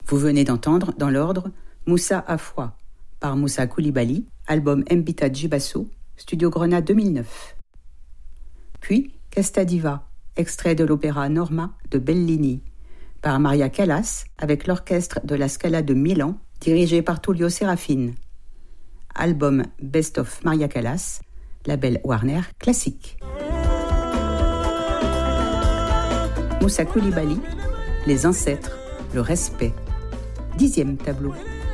Vous venez d'entendre, dans l'ordre, Moussa Afwa, par Moussa Koulibaly, album Mbita Djibasso, Studio Grenade 2009. Puis, Questa Diva, extrait de l'opéra Norma de Bellini, par Maria Callas, avec l'orchestre de la Scala de Milan, dirigé par Tullio Serafin. Album Best of Maria Callas, label Warner Classique. Moussa Koulibaly, Les ancêtres, le respect. 10e tableau.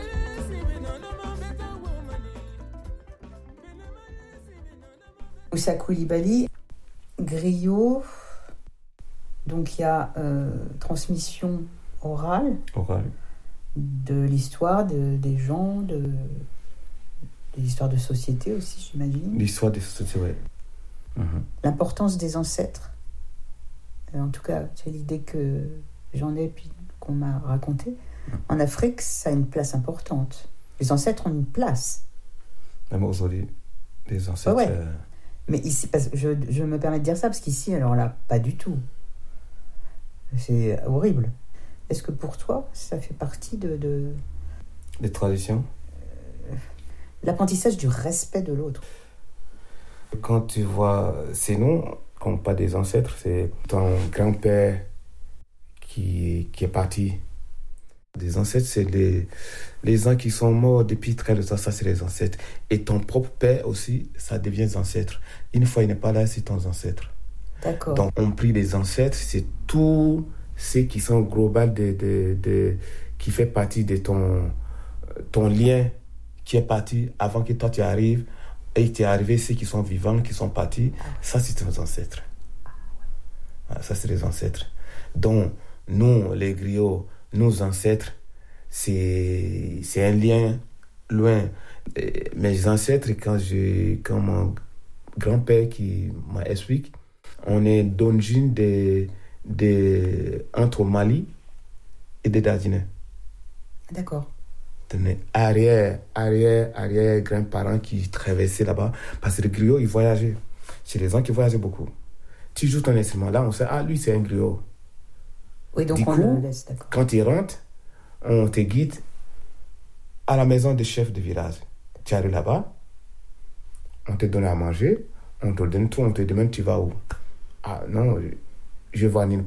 Moussa Koulibaly, griot. Donc il y a transmission orale. De l'histoire des gens, de l'histoire de société aussi, j'imagine. L'histoire des sociétés, oui. L'importance des ancêtres. En tout cas, c'est l'idée que j'en ai, puis qu'on m'a racontée. En Afrique, ça a une place importante. Les ancêtres ont une place. Même aujourd'hui, les ancêtres... Ouais. Mais ici, parce que je me permets de dire ça, parce qu'ici, alors là, pas du tout. C'est horrible. Est-ce que pour toi, ça fait partie des traditions? L'apprentissage du respect de l'autre. Quand tu vois ces noms, comme pas des ancêtres, c'est ton grand-père qui est parti. Des ancêtres, c'est les gens qui sont morts depuis très longtemps, ça c'est les ancêtres. Et ton propre père aussi, ça devient des ancêtres. Une fois il n'est pas là, c'est ton ancêtre. D'accord. Donc on prie les ancêtres, c'est tous ceux qui sont global qui fait partie de ton lien qui est parti avant que toi tu arrives. Et il t'est arrivé ceux qui sont vivants, qui sont partis. Ça, c'est tes ancêtres. Ça, c'est les ancêtres. Donc, nous, les griots, nos ancêtres, c'est un lien loin. Mes ancêtres, quand mon grand-père qui m'a expliqué, on est d'origine entre Mali et des Dardinais. D'accord. Arrière grands-parents qui traversaient là-bas, parce que les griots ils voyageaient, c'est les gens qui voyageaient beaucoup. Tu joues ton instrument là, on sait lui c'est un griot. Oui, donc du on coup, le laisse, d'accord. quand tu rentres, on te guide à la maison du chef de village. Tu arrives là-bas, on te donne à manger, on te donne tout, on te demande tu vas où. Non, je vais à